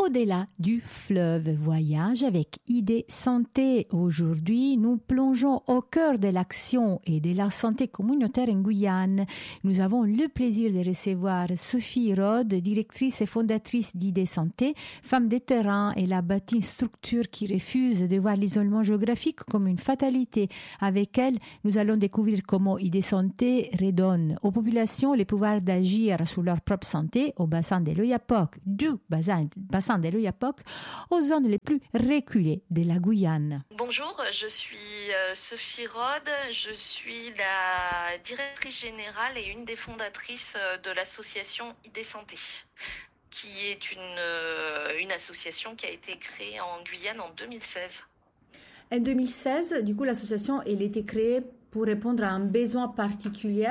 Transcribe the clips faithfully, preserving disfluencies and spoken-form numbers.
Au-delà du fleuve, voyage avec Idée Santé. Aujourd'hui, nous plongeons au cœur de l'action et de la santé communautaire en Guyane. Nous avons le plaisir de recevoir Sophie Rode, directrice et fondatrice d'Idée Santé. Femme de terrain, elle a bâti une structure qui refuse de voir l'isolement géographique comme une fatalité. Avec elle, nous allons découvrir comment Idée Santé redonne aux populations le pouvoir d'agir sur leur propre santé au bassin de l'Oyapock, du bassin, bassin de l'Oyapock aux zones les plus reculées de la Guyane. Bonjour, je suis Sophie Rode, je suis la directrice générale et une des fondatrices de l'association Idée Santé, qui est une, une association qui a été créée en Guyane en deux mille seize. En deux mille seize, du coup, l'association elle a été créée pour répondre à un besoin particulier.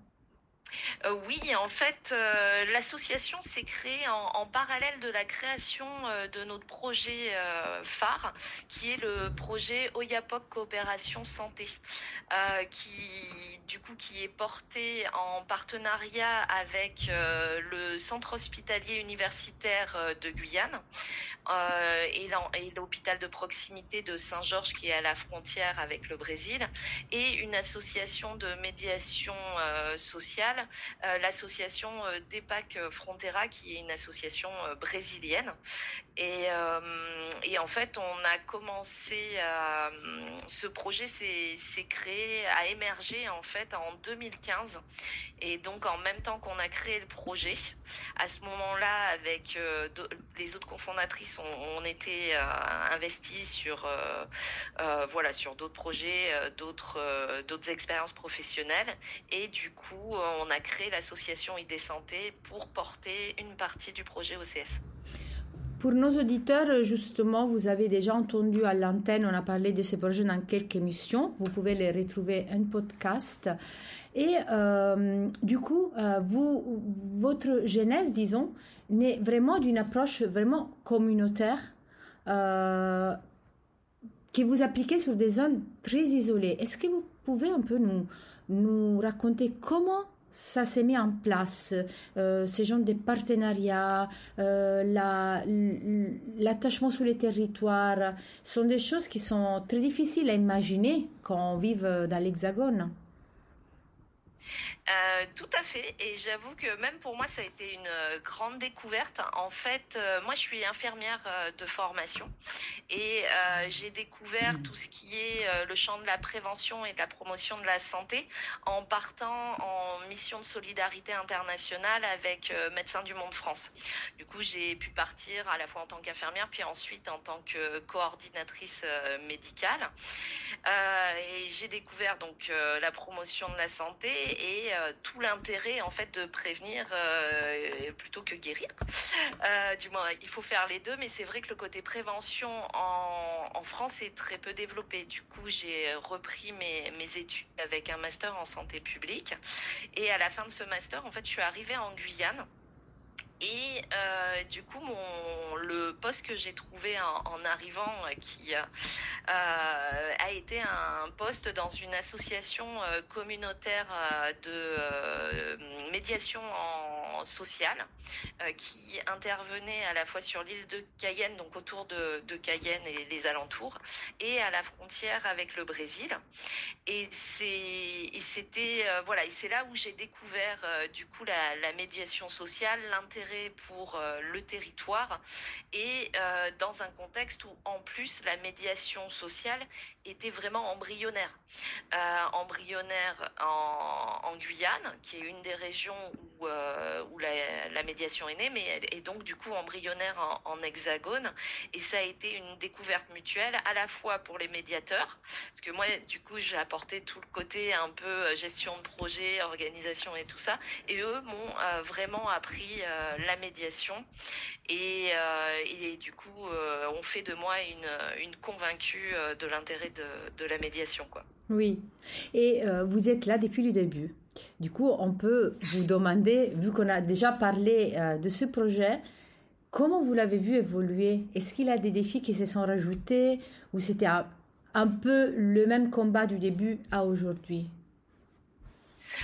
Euh, oui, en fait, euh, l'association s'est créée en, en parallèle de la création euh, de notre projet euh, phare, qui est le projet Oyapock Coopération Santé, euh, qui du coup qui est porté en partenariat avec euh, le centre hospitalier universitaire euh, de Guyane euh, et, et l'hôpital de proximité de Saint-Georges qui est à la frontière avec le Brésil, et une association de médiation euh, sociale. Euh, l'association euh, DEPAC Frontera, qui est une association euh, brésilienne. Et, euh, et en fait, on a commencé, à, ce projet s'est, s'est créé, a émergé en fait en deux mille quinze. Et donc, en même temps qu'on a créé le projet, à ce moment-là, avec euh, les autres cofondatrices, on, on était euh, investis sur, euh, euh, voilà, sur d'autres projets, euh, d'autres, euh, d'autres expériences professionnelles. Et du coup, on a créé l'association Idée Santé pour porter une partie du projet O C S. Pour nos auditeurs, justement, vous avez déjà entendu à l'antenne, on a parlé de ce projet dans quelques émissions. Vous pouvez les retrouver en podcast. Et euh, du coup, euh, vous, votre genèse, disons, naît vraiment d'une approche vraiment communautaire euh, que vous appliquez sur des zones très isolées. Est-ce que vous pouvez un peu nous, nous raconter comment ça s'est mis en place, euh, ces genres de partenariats, euh, la, l'attachement sur les territoires, sont des choses qui sont très difficiles à imaginer quand on vit dans l'Hexagone. Euh, tout à fait, et j'avoue que même pour moi ça a été une euh, grande découverte. En fait, euh, moi je suis infirmière euh, de formation et euh, j'ai découvert tout ce qui est euh, le champ de la prévention et de la promotion de la santé en partant en mission de solidarité internationale avec euh, Médecins du Monde France. Du coup, j'ai pu partir à la fois en tant qu'infirmière puis ensuite en tant que coordinatrice euh, médicale. Euh, et j'ai découvert donc euh, la promotion de la santé et euh, tout l'intérêt en fait de prévenir euh, plutôt que guérir. Euh, du moins, il faut faire les deux, mais c'est vrai que le côté prévention en, en France est très peu développé. Du coup, j'ai repris mes, mes études avec un master en santé publique, et à la fin de ce master, en fait, je suis arrivée en Guyane. Et euh, du coup, mon, le poste que j'ai trouvé en, en arrivant, qui euh, a été un poste dans une association euh, communautaire euh, de euh, médiation en, sociale, euh, qui intervenait à la fois sur l'île de Cayenne, donc autour de, de Cayenne et les alentours, et à la frontière avec le Brésil. Et c'est, et c'était euh, voilà, et c'est là où j'ai découvert euh, du coup la, la médiation sociale, l'intérêt pour euh, le territoire, et euh, dans un contexte où en plus la médiation sociale était vraiment embryonnaire, euh, embryonnaire en, en Guyane, qui est une des régions où, euh, où la, la médiation est née, mais et donc du coup embryonnaire en, en hexagone. Et ça a été une découverte mutuelle à la fois pour les médiateurs, parce que moi du coup j'ai apporté tout le côté un peu gestion de projet, organisation et tout ça, et eux m'ont euh, vraiment appris euh, la médiation, et, euh, et du coup euh, on fait de moi une, une convaincue euh, de l'intérêt de, de la médiation, quoi. Oui, et euh, vous êtes là depuis le début. Du coup, on peut vous demander, vu qu'on a déjà parlé euh, de ce projet, comment vous l'avez vu évoluer? Est-ce qu'il y a des défis qui se sont rajoutés, ou c'était un, un peu le même combat du début à aujourd'hui?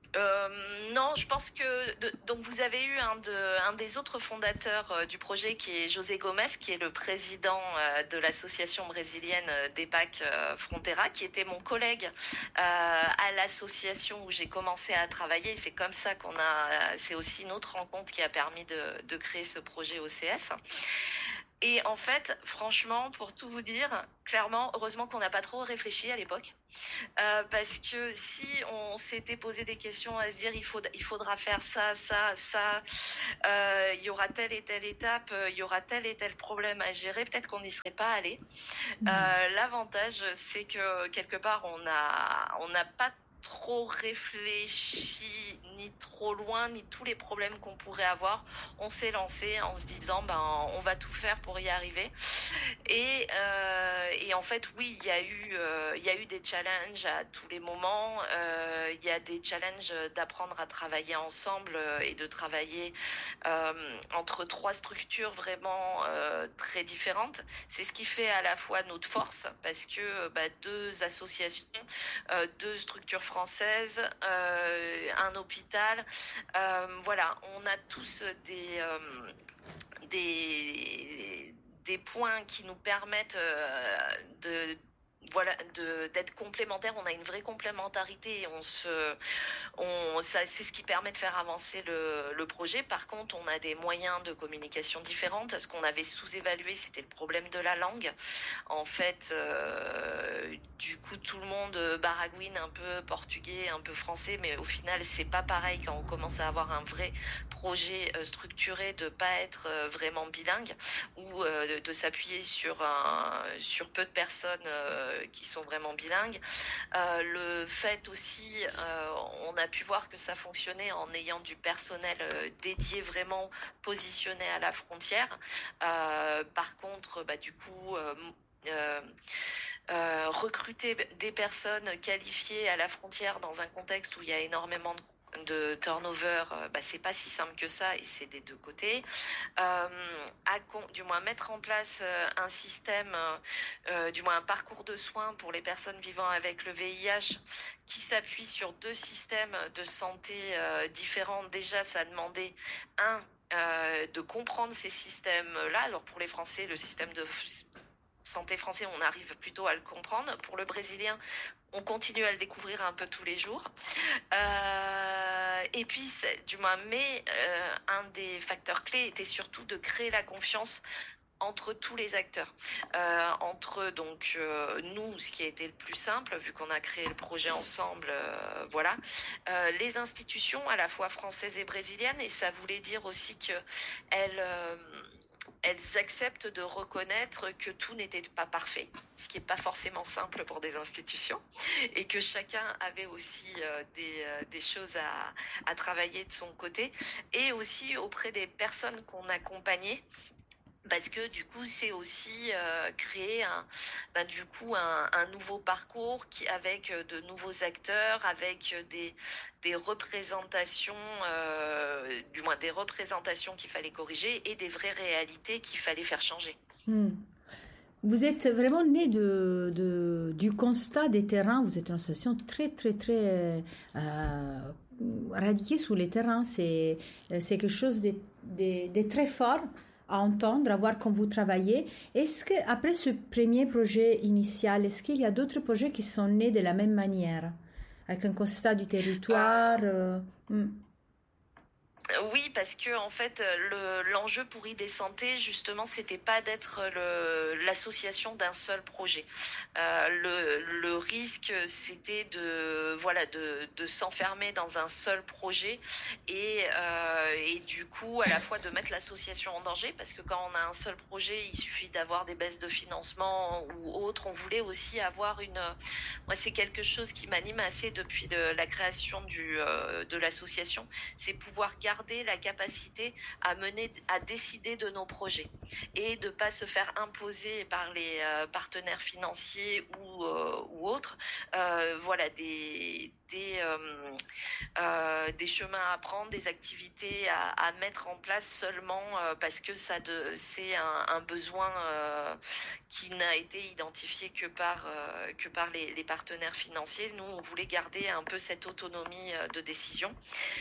Euh, non, je pense que de, donc vous avez eu un, de, un des autres fondateurs euh, du projet qui est José Gomes, qui est le président euh, de l'association brésilienne euh, d'E P A C euh, Frontera, qui était mon collègue euh, à l'association où j'ai commencé à travailler. C'est comme ça qu'on a, c'est aussi notre rencontre qui a permis de, de créer ce projet O C S. Et en fait, franchement, pour tout vous dire, clairement, heureusement qu'on n'a pas trop réfléchi à l'époque. Euh, parce que si on s'était posé des questions à se dire il, faut, il faudra faire ça, ça, ça, euh, il y aura telle et telle étape, euh, il y aura tel et tel problème à gérer, peut-être qu'on n'y serait pas allé. Mmh. Euh, l'avantage, c'est que quelque part, on a, on n'a pas trop réfléchi ni trop loin ni tous les problèmes qu'on pourrait avoir. On s'est lancé en se disant ben on va tout faire pour y arriver. Et, euh, et en fait oui il y a eu euh, il y a eu des challenges à tous les moments. Euh, il y a des challenges d'apprendre à travailler ensemble euh, et de travailler euh, entre trois structures vraiment euh, très différentes. C'est ce qui fait à la fois notre force parce que bah, deux associations, euh, deux structures françaises, euh, un hôpital, euh, voilà, on a tous des euh, des des points qui nous permettent euh, de voilà de d'être complémentaires. On a une vraie complémentarité et on se on ça c'est ce qui permet de faire avancer le, le projet. Par contre, on a des moyens de communication différents. Ce qu'on avait sous-évalué, c'était le problème de la langue. En fait, euh, du coup, tout le monde baragouine un peu portugais, un peu français, mais au final, c'est pas pareil quand on commence à avoir un vrai projet euh, structuré, de pas être euh, vraiment bilingue ou euh, de, de s'appuyer sur un sur peu de personnes euh, qui sont vraiment bilingues. Euh, le fait aussi, euh, on a pu voir que ça fonctionnait en ayant du personnel euh, dédié vraiment positionné à la frontière. Euh, par contre, bah, du coup, euh, euh, euh, recruter des personnes qualifiées à la frontière dans un contexte où il y a énormément de de turnover, euh, bah, c'est pas si simple que ça et c'est des deux côtés. Euh, à, du moins mettre en place euh, un système, euh, du moins un parcours de soins pour les personnes vivant avec le V I H qui s'appuie sur deux systèmes de santé euh, différents. Déjà, ça a demandé un euh, de comprendre ces systèmes-là. Alors pour les Français, le système de santé français, on arrive plutôt à le comprendre. Pour le brésilien, on continue à le découvrir un peu tous les jours. Euh, et puis, du moins, mais euh, un des facteurs clés était surtout de créer la confiance entre tous les acteurs, euh, entre donc euh, nous, ce qui a été le plus simple vu qu'on a créé le projet ensemble, euh, voilà, euh, les institutions à la fois françaises et brésiliennes, et ça voulait dire aussi que elles euh, elles acceptent de reconnaître que tout n'était pas parfait, ce qui n'est pas forcément simple pour des institutions, et que chacun avait aussi euh, des, euh, des choses à, à travailler de son côté, et aussi auprès des personnes qu'on accompagnait, parce que du coup c'est aussi euh, créer un, ben, du coup un, un nouveau parcours qui, avec de nouveaux acteurs, avec des, des représentations, euh, du moins des représentations qu'il fallait corriger et des vraies réalités qu'il fallait faire changer. Hmm. Vous êtes vraiment né de, de, du constat des terrains. Vous êtes une association très, très, très euh, radiquée sur les terrains. C'est, c'est quelque chose de, de, de très fort à entendre, à voir comment vous travaillez. Est-ce qu'après ce premier projet initial, est-ce qu'il y a d'autres projets qui sont nés de la même manière, avec un constat du territoire euh, hmm. Oui, parce que en fait, le, l'enjeu pour I D Santé, justement, c'était pas d'être le, l'association d'un seul projet. Euh, le, le risque, c'était de voilà de, de s'enfermer dans un seul projet et, euh, et du coup, à la fois de mettre l'association en danger, parce que quand on a un seul projet, il suffit d'avoir des baisses de financement ou autre. On voulait aussi avoir une. Moi, c'est quelque chose qui m'anime assez depuis de, la création du euh, de l'association, c'est pouvoir garder la capacité à mener, à décider de nos projets et de pas se faire imposer par les euh, partenaires financiers ou, euh, ou autres, euh, voilà, des des, euh, euh, des chemins à prendre, des activités à, à mettre en place seulement euh, parce que ça de, c'est un, un besoin euh, qui n'a été identifié que par, euh, que par les, les partenaires financiers. Nous, on voulait garder un peu cette autonomie euh, de décision.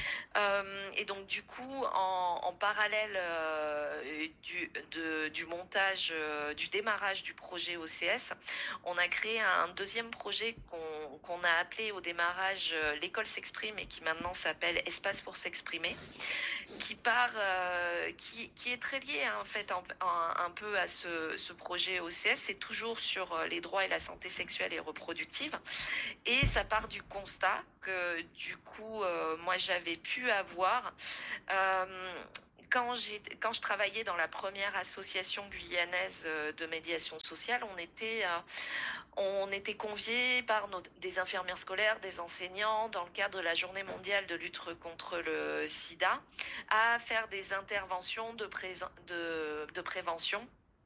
Euh, et donc du coup, en, en parallèle euh, du, de, du montage, euh, du démarrage du projet O C S, on a créé un deuxième projet qu'on qu'on a appelé au démarrage euh, l'école s'exprime et qui maintenant s'appelle Espace pour s'exprimer, qui part, euh, qui, qui est très lié hein, en fait en, en, un peu à ce, ce projet O C S. C'est toujours sur les droits et la santé sexuelle et reproductive. Et ça part du constat que du coup, euh, moi j'avais pu avoir euh, quand j'ai quand je travaillais dans la première association guyanaise de médiation sociale, on était euh, on était conviés par nos, des infirmières scolaires, des enseignants, dans le cadre de la Journée mondiale de lutte contre le sida, à faire des interventions de, présent, de, de prévention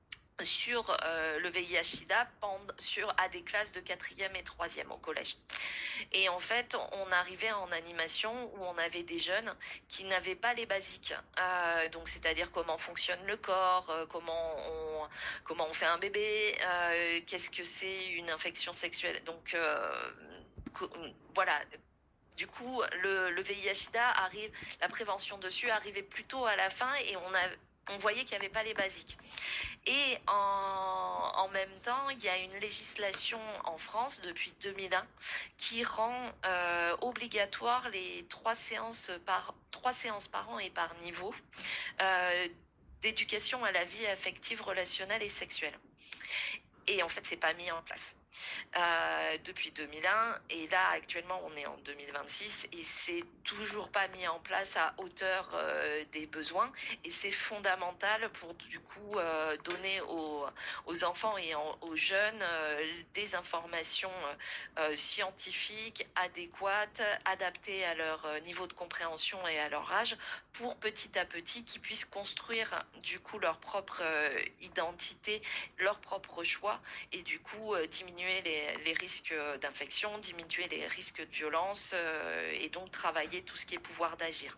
sur euh, le V I H SIDA sur, à des classes de quatrième et troisième au collège. Et en fait, on arrivait en animation où on avait des jeunes qui n'avaient pas les basiques. Euh, donc, c'est-à-dire comment fonctionne le corps, euh, comment, on, comment on fait un bébé, euh, qu'est-ce que c'est une infection sexuelle. Donc, euh, voilà. Du coup, le, le V I H SIDA arrive, la prévention dessus arrivait plutôt à la fin et on a on voyait qu'il n'y avait pas les basiques. Et en, en même temps, il y a une législation en France depuis deux mille un qui rend euh, obligatoire les trois séances par trois séances par an et par niveau euh, d'éducation à la vie affective, relationnelle et sexuelle. Et en fait, c'est pas mis en place. Euh, depuis deux mille un et là actuellement on est en deux mille vingt-six et c'est toujours pas mis en place à hauteur euh, des besoins et c'est fondamental pour du coup euh, donner aux, aux enfants et en, aux jeunes euh, des informations euh, scientifiques adéquates, adaptées à leur niveau de compréhension et à leur âge pour petit à petit qu'ils puissent construire du coup leur propre euh, identité, leur propre choix et du coup euh, diminuer Les, les risques d'infection, diminuer les risques de violence euh, et donc travailler tout ce qui est pouvoir d'agir.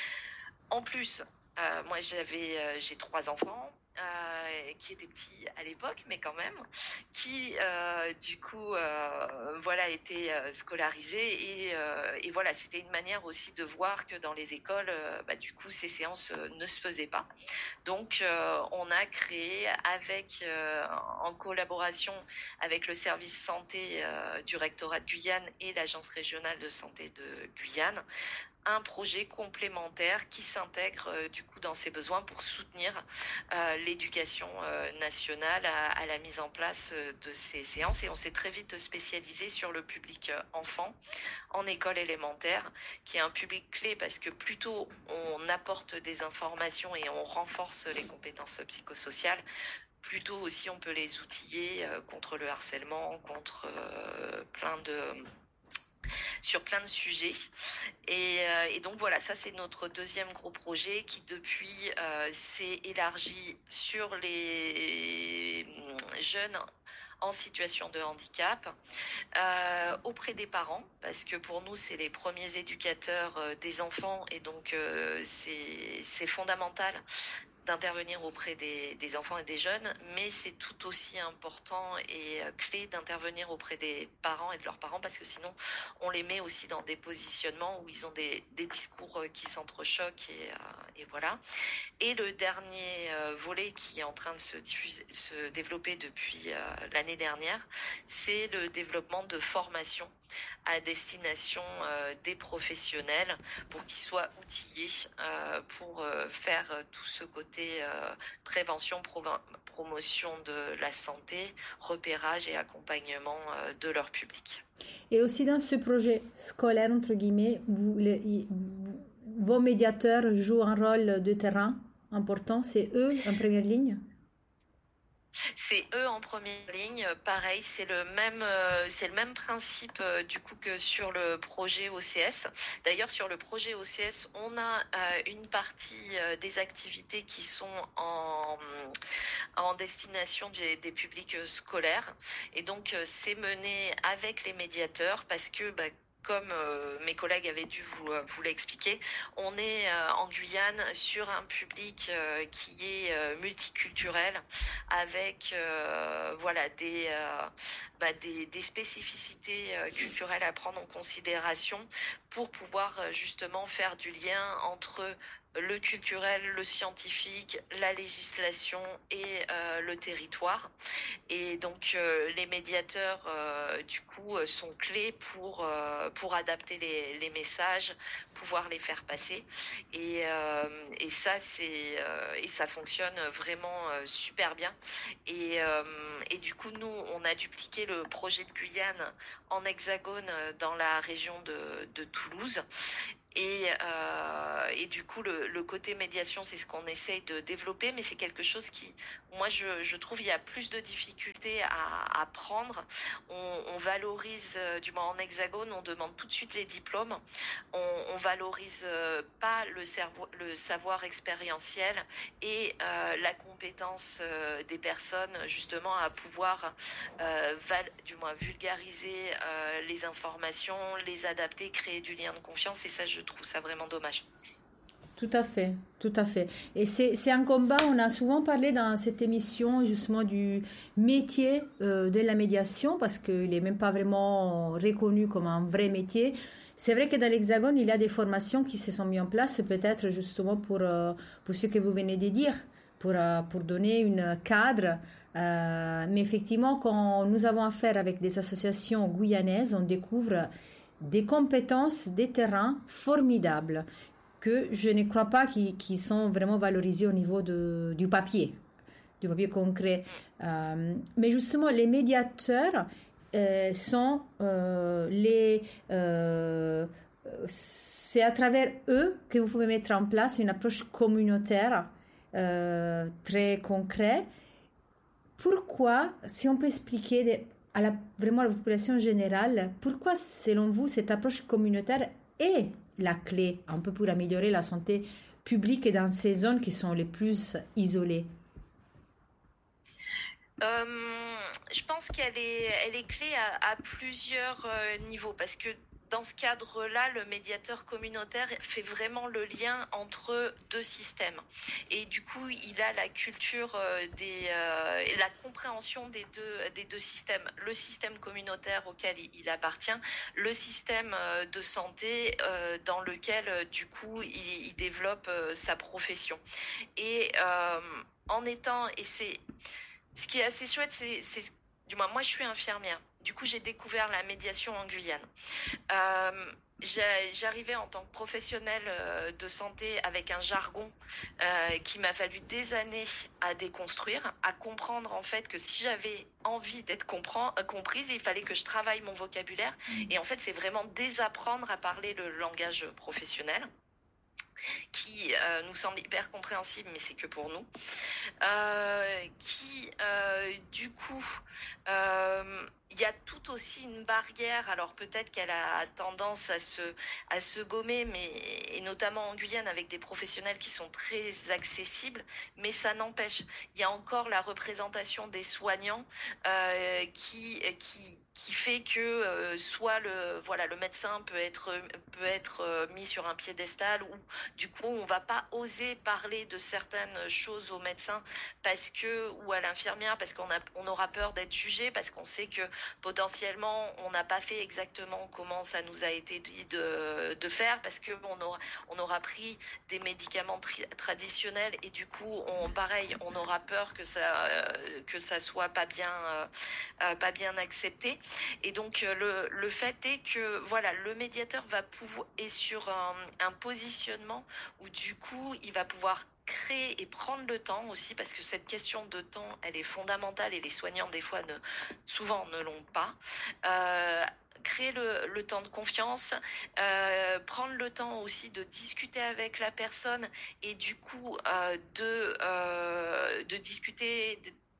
En plus, euh, moi j'avais, euh, j'ai trois enfants euh, qui étaient petits à l'époque, mais quand même, qui euh, du coup, euh, voilà, étaient euh, scolarisés et, euh, et voilà, c'était une manière aussi de voir que dans les écoles, euh, bah, du coup, ces séances euh, ne se faisaient pas. Donc, euh, on a créé avec, euh, en collaboration avec le service santé euh, du rectorat de Guyane et l'agence régionale de santé de Guyane, un projet complémentaire qui s'intègre euh, du coup dans ses besoins pour soutenir euh, l'éducation euh, nationale à, à la mise en place euh, de ces séances. Et on s'est très vite spécialisé sur le public euh, enfant en école élémentaire, qui est un public clé parce que plutôt on apporte des informations et on renforce les compétences psychosociales, plutôt aussi on peut les outiller euh, contre le harcèlement, contre euh, plein de sur plein de sujets. Et, euh, et donc voilà, ça c'est notre deuxième gros projet qui depuis euh, s'est élargi sur les jeunes en situation de handicap, euh, auprès des parents, parce que pour nous, c'est les premiers éducateurs euh, des enfants, et donc euh, c'est, c'est fondamental d'intervenir auprès des, des enfants et des jeunes, mais c'est tout aussi important et euh, clé d'intervenir auprès des parents et de leurs parents, parce que sinon, on les met aussi dans des positionnements où ils ont des, des discours qui s'entrechoquent, et, euh, et voilà. Et le dernier euh, volet qui est en train de se, diffuser, se développer depuis euh, l'année dernière, c'est le développement de formations à destination euh, des professionnels pour qu'ils soient outillés euh, pour euh, faire euh, tout ce côté euh, prévention, pro- promotion de la santé, repérage et accompagnement euh, de leur public. Et aussi dans ce projet scolaire, entre guillemets, vous, les, vous, vos médiateurs jouent un rôle de terrain important, c'est eux en première ligne? C'est eux en première ligne. Pareil, c'est le même, euh, c'est le même principe euh, du coup que sur le projet O C S. D'ailleurs, sur le projet O C S, on a euh, une partie euh, des activités qui sont en, en destination des, des publics scolaires. Et donc, euh, c'est mené avec les médiateurs parce que bah, comme euh, mes collègues avaient dû vous, vous l'expliquer, on est euh, en Guyane sur un public euh, qui est euh, multiculturel, avec euh, voilà, des, euh, bah, des, des spécificités euh, culturelles à prendre en considération pour pouvoir euh, justement faire du lien entre le culturel, le scientifique, la législation et euh, le territoire. Et donc euh, les médiateurs euh, du coup euh, sont clés pour euh, pour adapter les, les messages, pouvoir les faire passer. Et, euh, et ça c'est euh, et ça fonctionne vraiment euh, super bien. Et euh, et du coup nous on a dupliqué le projet de Guyane en hexagone dans la région de, de Toulouse. Et, euh, et du coup, le, le côté médiation, c'est ce qu'on essaye de développer, mais c'est quelque chose qui, moi, je, je trouve, il y a plus de difficultés à, à prendre. On, on valorise, euh, du moins en hexagone, on demande tout de suite les diplômes. On, on valorise euh, pas le, cerveau, le savoir expérientiel et euh, la compétence euh, des personnes, justement, à pouvoir, euh, val, du moins, vulgariser euh, les informations, les adapter, créer du lien de confiance. Et ça, je trouve ça vraiment dommage. Tout à fait, tout à fait. Et c'est, c'est un combat, on a souvent parlé dans cette émission justement du métier euh, de la médiation parce qu'il n'est même pas vraiment reconnu comme un vrai métier. C'est vrai que dans l'Hexagone, il y a des formations qui se sont mises en place peut-être justement pour, euh, pour ce que vous venez de dire, pour, euh, pour donner un cadre. Euh, mais effectivement, quand nous avons affaire avec des associations guyanaises, on découvre des compétences, des terrains formidables que je ne crois pas qu'ils qui sont vraiment valorisés au niveau de, du papier, du papier concret. Euh, mais justement, les médiateurs euh, sont euh, les... Euh, c'est à travers eux que vous pouvez mettre en place une approche communautaire euh, très concrète. Pourquoi, si on peut expliquer de, à la, vraiment à la population générale, pourquoi selon vous cette approche communautaire est la clé un peu pour améliorer la santé publique dans ces zones qui sont les plus isolées? Euh, je pense qu'elle est, elle est clé à, à plusieurs euh, niveaux parce que dans ce cadre-là, le médiateur communautaire fait vraiment le lien entre deux systèmes. Et du coup, il a la culture euh, des, euh, et la compréhension des deux, des deux systèmes. Le système communautaire auquel il, il appartient, le système euh, de santé euh, dans lequel, euh, du coup, il, il développe euh, sa profession. Et euh, en étant, et c'est ce qui est assez chouette, c'est, c'est du moins moi je suis infirmière. Du coup, j'ai découvert la médiation en Guyane. Euh, J'arrivais en tant que professionnelle euh, de santé avec un jargon euh, qui m'a fallu des années à déconstruire, à comprendre en fait que si j'avais envie d'être comprise, il fallait que je travaille mon vocabulaire. Et en fait, c'est vraiment désapprendre à parler le langage professionnel qui euh, nous semble hyper compréhensible, mais c'est que pour nous, euh, qui, euh, du coup, euh, il y a tout aussi une barrière, alors peut-être qu'elle a tendance à se, à se gommer, mais, et notamment en Guyane avec des professionnels qui sont très accessibles, mais ça n'empêche, il y a encore la représentation des soignants euh, qui, qui, qui fait que euh, soit le, voilà, le médecin peut être, peut être euh, mis sur un piédestal ou du coup on va pas oser parler de certaines choses au médecin parce que, ou à l'infirmière parce qu'on a, on aura peur d'être jugé parce qu'on sait que potentiellement on n'a pas fait exactement comment ça nous a été dit de, de faire parce que on aura, on aura pris des médicaments tri- traditionnels et du coup on, pareil on aura peur que ça, euh, que ça soit pas bien, euh, euh, pas bien accepté. Et donc le, le fait est que voilà, le médiateur va pouvoir est sur un, un positionnement où du coup il va pouvoir créer et prendre le temps aussi parce que cette question de temps elle est fondamentale et les soignants des fois ne, souvent ne l'ont pas. Euh, créer le, le temps de confiance, euh, prendre le temps aussi de discuter avec la personne et du coup euh, de, euh, de discuter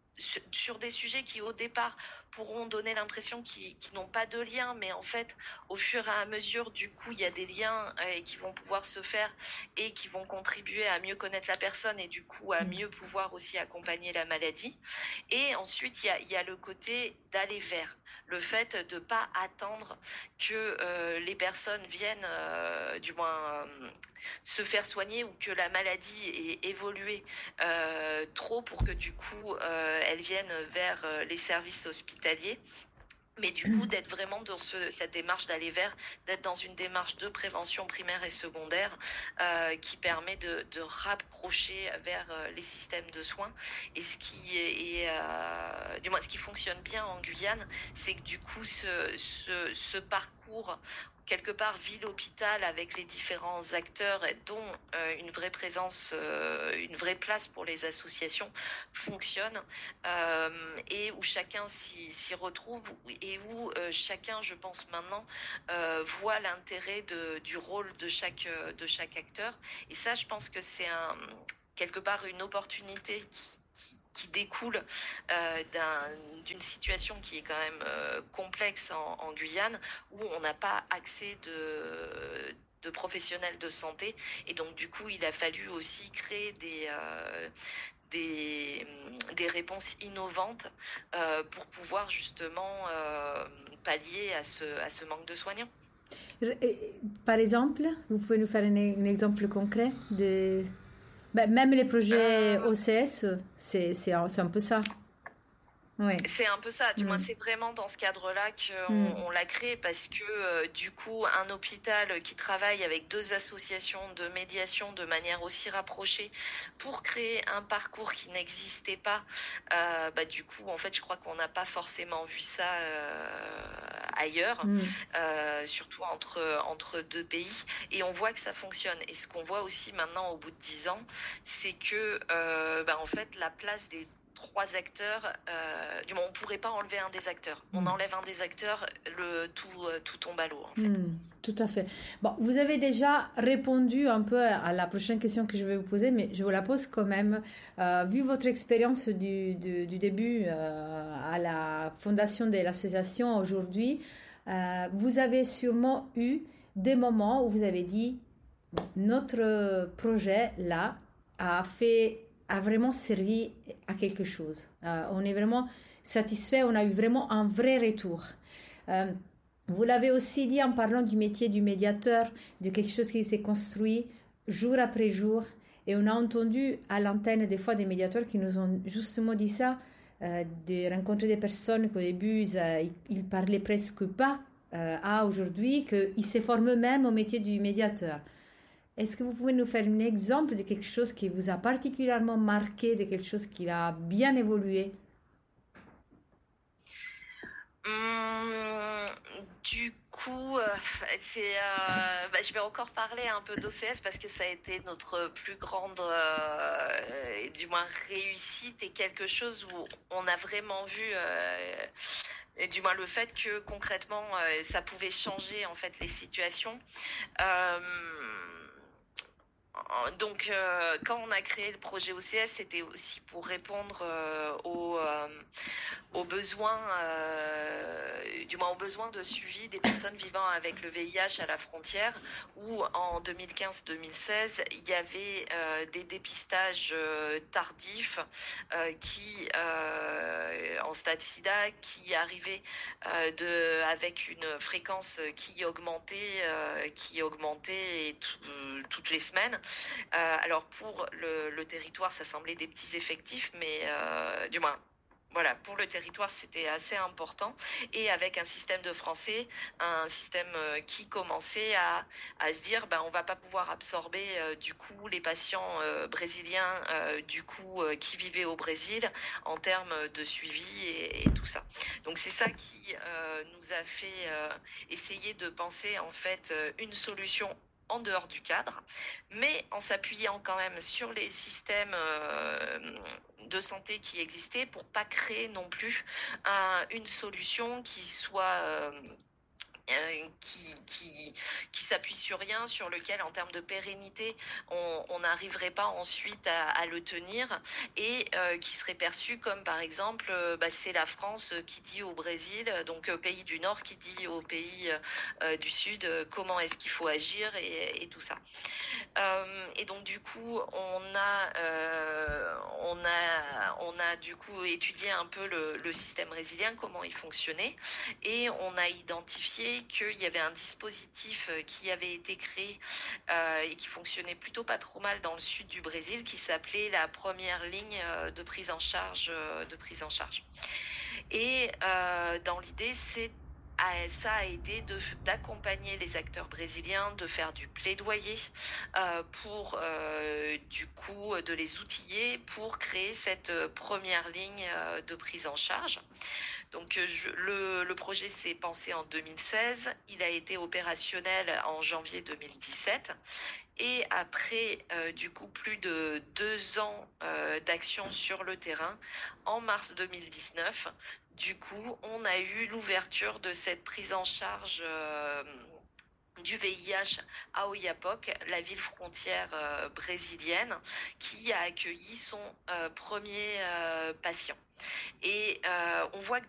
sur, sur des sujets qui au départ pourront donner l'impression qu'ils, qu'ils n'ont pas de lien, mais en fait au fur et à mesure du coup il y a des liens euh, qui vont pouvoir se faire et qui vont contribuer à mieux connaître la personne et du coup à mieux pouvoir aussi accompagner la maladie. Et ensuite il y a, il y a le côté d'aller vers, le fait de ne pas attendre que euh, les personnes viennent euh, du moins euh, se faire soigner ou que la maladie ait évolué euh, trop pour que du coup euh, elles viennent vers euh, les services hospitaliers. Mais du coup, d'être vraiment dans ce, cette démarche d'aller vers, d'être dans une démarche de prévention primaire et secondaire euh, qui permet de, de rapprocher vers euh, les systèmes de soins. Et ce qui est, euh, du moins, ce qui fonctionne bien en Guyane, c'est que du coup, ce, ce, ce parcours quelque part ville-hôpital avec les différents acteurs, dont euh, une vraie présence, euh, une vraie place pour les associations fonctionne euh, et où chacun s'y, s'y retrouve et où euh, chacun, je pense maintenant, euh, voit l'intérêt de, du rôle de chaque, de chaque acteur. Et ça, je pense que c'est un, quelque part une opportunité qui qui découle euh, d'un, d'une situation qui est quand même euh, complexe en, en Guyane, où on n'a pas accès de, de professionnels de santé. Et donc, du coup, il a fallu aussi créer des, euh, des, des réponses innovantes euh, pour pouvoir justement euh, pallier à ce, à ce manque de soignants. Par exemple, vous pouvez nous faire un, un exemple concret de... Ben, même les projets euh, O C S, c'est, c'est, un, c'est un peu ça. Ouais. C'est un peu ça, du mmh. moins c'est vraiment dans ce cadre-là qu'on mmh. on l'a créé parce que euh, du coup un hôpital qui travaille avec deux associations de médiation de manière aussi rapprochée pour créer un parcours qui n'existait pas, euh, bah, du coup en fait je crois qu'on n'a pas forcément vu ça euh, ailleurs, mmh. euh, surtout entre, entre deux pays, et on voit que ça fonctionne. Et ce qu'on voit aussi maintenant au bout de dix ans, c'est que euh, bah, en fait la place des trois acteurs, euh, du moins on ne pourrait pas enlever un des acteurs. On mmh. enlève un des acteurs, le, tout, tout tombe à l'eau en fait. Mmh, tout à fait. Bon, vous avez déjà répondu un peu à la prochaine question que je vais vous poser, mais je vous la pose quand même. Euh, vu votre expérience du, du, du début euh, à la fondation de l'association aujourd'hui, euh, vous avez sûrement eu des moments où vous avez dit notre projet là a fait a vraiment servi à quelque chose. Euh, on est vraiment satisfait, on a eu vraiment un vrai retour. Euh, vous l'avez aussi dit en parlant du métier du médiateur, de quelque chose qui s'est construit jour après jour. Et on a entendu à l'antenne des fois des médiateurs qui nous ont justement dit ça, euh, de rencontrer des personnes qu'au début, ils, ils parlaient presque pas, euh, à aujourd'hui, qu'ils se forment eux-mêmes au métier du médiateur. Est-ce que vous pouvez nous faire un exemple de quelque chose qui vous a particulièrement marqué, de quelque chose qui a bien évolué? Hum, du coup, euh, c'est, euh, bah, je vais encore parler un peu d'O C S parce que ça a été notre plus grande, euh, du moins réussite, et quelque chose où on a vraiment vu, euh, et du moins le fait que concrètement euh, ça pouvait changer en fait les situations. Euh, Donc, euh, quand on a créé le projet O C S, c'était aussi pour répondre euh, aux, euh, aux besoins, euh, du moins aux besoins de suivi des personnes vivant avec le V I H à la frontière, où en deux mille quinze deux mille seize, il y avait euh, des dépistages euh, tardifs euh, qui, euh, en stade sida, qui arrivaient euh, de, avec une fréquence qui augmentait, euh, qui augmentait et tout, euh, toutes les semaines. Euh, alors pour le, le territoire, ça semblait des petits effectifs, mais euh, du moins, voilà, pour le territoire, c'était assez important. Et avec un système de français, un système euh, qui commençait à, à se dire, ben, on va pas pouvoir absorber euh, du coup les patients euh, brésiliens, euh, du coup euh, qui vivaient au Brésil, en termes de suivi et, et tout ça. Donc c'est ça qui euh, nous a fait euh, essayer de penser en fait une solution en dehors du cadre, mais en s'appuyant quand même sur les systèmes euh, de santé qui existaient pour pas créer non plus un, une solution qui soit euh, Euh, qui, qui, qui s'appuie sur rien, sur lequel, en termes de pérennité, on n'arriverait pas ensuite à, à le tenir, et euh, qui serait perçu comme, par exemple, euh, bah, c'est la France qui dit au Brésil, donc euh, pays du Nord, qui dit au pays euh, du Sud euh, comment est-ce qu'il faut agir, et, et tout ça. Euh, et donc du coup, on a, euh, on a, on a du coup étudié un peu le, le système brésilien, comment il fonctionnait, et on a identifié qu'il y avait un dispositif qui avait été créé euh, et qui fonctionnait plutôt pas trop mal dans le sud du Brésil, qui s'appelait la première ligne de prise en charge, de prise en charge. Et euh, dans l'idée, c'est ça a été d'accompagner les acteurs brésiliens, de faire du plaidoyer euh, pour euh, du coup de les outiller pour créer cette première ligne euh, de prise en charge. Donc je, le, le projet s'est pensé en deux mille seize, il a été opérationnel en janvier deux mille dix-sept, et après euh, du coup plus de deux ans euh, d'action sur le terrain, en mars deux mille dix-neuf, du coup on a eu l'ouverture de cette prise en charge euh, du V I H à Oiapoque, la ville frontière euh, brésilienne, qui a accueilli son euh, premier euh, patient. Et euh, on voit que